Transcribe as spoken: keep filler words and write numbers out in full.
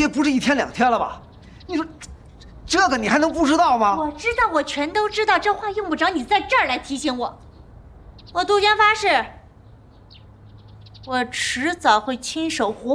爹不是一天两天了吧？你说这个你还能不知道吗？ 我知道，我全都知道，这话用不着你在这儿来提醒我。我杜鹃发誓，我迟早会亲手活